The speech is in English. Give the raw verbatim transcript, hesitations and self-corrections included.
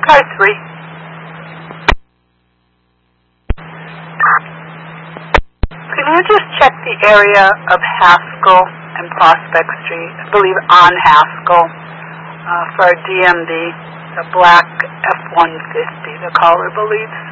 Car three. Can you just check the area of Haskell and Prospect Street, I believe on Haskell, uh, for a D M D, the black F one fifty, the caller believes.